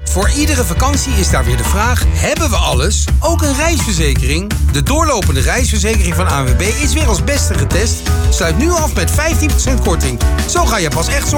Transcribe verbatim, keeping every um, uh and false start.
Voor iedere vakantie is daar weer de vraag, hebben we alles? Ook een reisverzekering? De doorlopende reisverzekering van A N W B is weer als beste getest. Sluit nu af met vijftien procent korting. Zo ga je pas echt zorgen